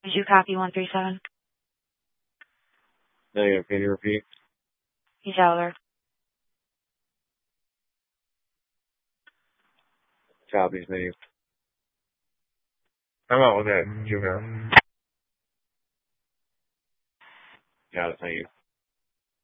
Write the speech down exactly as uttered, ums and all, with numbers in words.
Did you copy one three seven? Negative. Can you repeat? He's out there. Copies, negative. I'm out with that, Juvenile. Got it, thank you.